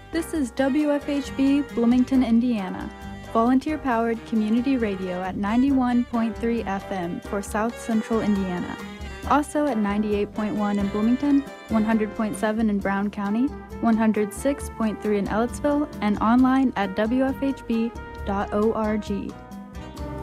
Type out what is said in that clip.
This is WFHB Bloomington, Indiana, volunteer-powered community radio at 91.3 FM for South Central Indiana. Also at 98.1 in Bloomington, 100.7 in Brown County, 106.3 in Ellettsville, and online at wfhb.org.